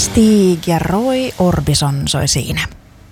Stig ja Roy Orbison soi siinä.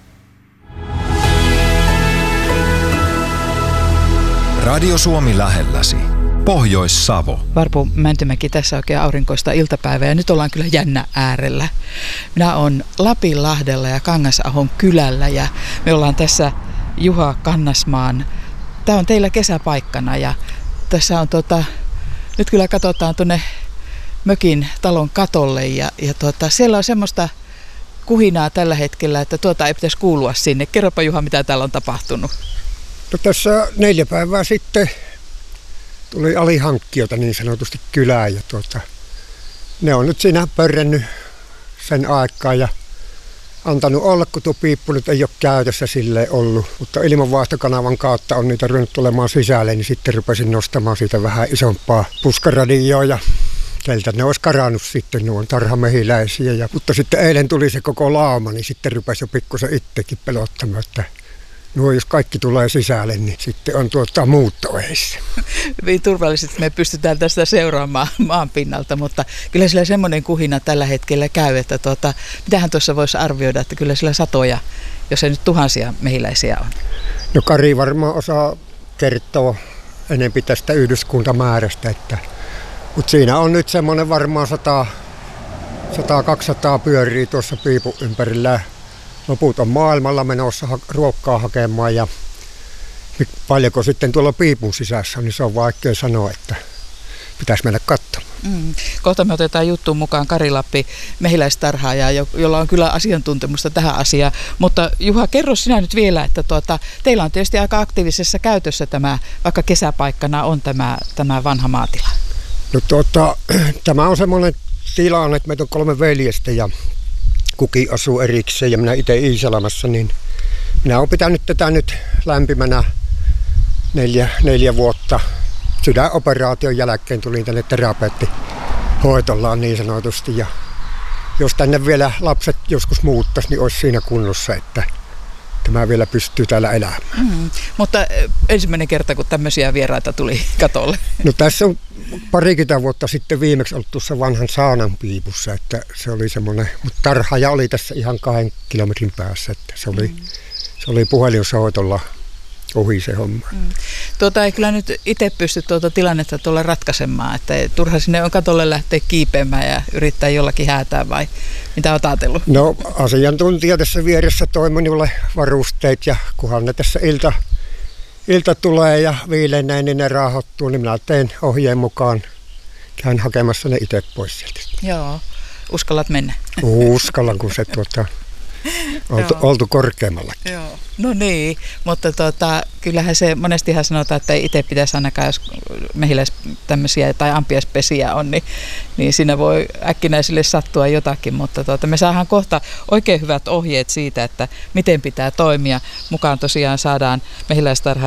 Radio Suomi lähelläsi. Pohjois-Savo. Varpu Mäntymäki, tässä oikein aurinkoista iltapäivää ja nyt ollaan kyllä jännä äärellä. Minä olen Lapinlahdella ja Kangasahon kylällä ja me ollaan tässä Juha Kannasmaan. Tämä on teillä kesäpaikkana ja tässä on nyt kyllä katsotaan tuonne mökin talon katolle ja siellä on semmoista kuhinaa tällä hetkellä, että ei pitäisi kuulua sinne. Kerropa Juha, mitä täällä on tapahtunut. No tässä 4 päivää sitten tuli alihankkijoita niin sanotusti kylään ja ne on nyt siinä pörrännyt sen aikaa ja antanut olla, kun tuo piippu nyt ei ole käytössä silleen ollut. Mutta ilmanvaihtokanavan kautta on niitä ruvennut tulemaan sisälle, niin sitten rupesin nostamaan siitä vähän isompaa puskaradioa ja sieltä ne olisi karannut sitten, ne on tarhamehiläisiä. Mutta sitten eilen tuli se koko lauma, niin sitten rupesi jo pikkusen itsekin pelottamaan, että jos kaikki tulee sisälle, niin sitten on muutto edessä. Hyvin turvallisesti me pystytään tästä seuraamaan maan pinnalta, mutta kyllä sillä semmoinen kuhina tällä hetkellä käy, että mitähän tuossa voisi arvioida, että kyllä sillä satoja, jos ei nyt tuhansia mehiläisiä on. No Kari varmaan osaa kertoa enempi tästä yhdyskuntamäärästä, mutta siinä on nyt semmoinen varmaan 100-200 pyörii tuossa piipun ympärillä. Loput on maailmalla menossa ruokkaa hakemaan ja paljonko sitten tuolla piipun sisässä, niin se on vaikea sanoa, että pitäisi mennä katsomaan. Kohta me otetaan juttuun mukaan Kari Lappi, mehiläistarhaaja, jolla on kyllä asiantuntemusta tähän asiaan. Mutta Juha, kerro sinä nyt vielä, että teillä on tietysti aika aktiivisessa käytössä tämä, vaikka kesäpaikkana on tämä vanha maatila. No tämä on semmoinen tilanne, että meitä on 3 veljestä ja kukin asuu erikseen ja minä itse Iisalamassa, niin minä olen pitänyt tätä nyt lämpimänä 4 vuotta. Sydänoperaation jälkeen tulin tänne terapeuttihoitollaan niin sanotusti. Ja jos tänne vielä lapset joskus muuttaisi, niin olisi siinä kunnossa, että tämä vielä pystyy täällä elämään. Mutta ensimmäinen kerta, kun tämmöisiä vieraita tuli katolle. No tässä on 20 vuotta sitten viimeksi ollut tuossa vanhan saanan piipussa, että se oli semmoinen, mutta tarhaaja oli tässä ihan 2 kilometrin päässä, että se oli puhelinsoitolla ohi se homma. Ei kyllä nyt itse pysty tilannetta tuolla ratkaisemaan, että turha sinne on katolle lähteä kiipeämään ja yrittää jollakin häätää vai mitä olet ajatellut? No asiantuntija tässä vieressä toi minulle varusteet ja kunhan ne tässä ilta tulee ja viilenee, niin ne raahoittuu, niin minä teen ohjeen mukaan. Käyn hakemassa ne itse pois sieltä. Joo, uskallat mennä? Uskallan, kun se oltu korkeammallakin. Joo. No niin, mutta kyllähän se monestihan sanotaan, että ei itse pitäisi ainakaan, jos mehiläis tämmöisiä tai ampiaispesiä on, niin siinä voi äkkinäisille sattua jotakin, mutta me saadaan kohta oikein hyvät ohjeet siitä, että miten pitää toimia. Mukaan tosiaan saadaan mehiläistarha